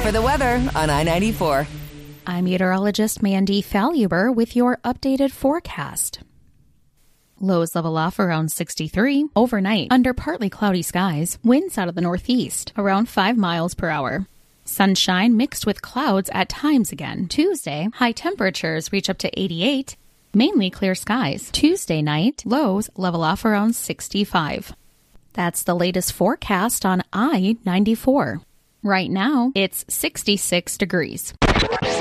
for the weather on I-94. I'm meteorologist Mandy Faluber with your updated forecast. Lows level off around 63. Overnight, under partly cloudy skies, winds out of the northeast, around 5 miles per hour. Sunshine mixed with clouds at times again. Tuesday, high temperatures reach up to 88. Mainly clear skies. Tuesday night, lows level off around 65. That's the latest forecast on I-94. Right now, it's 66 degrees.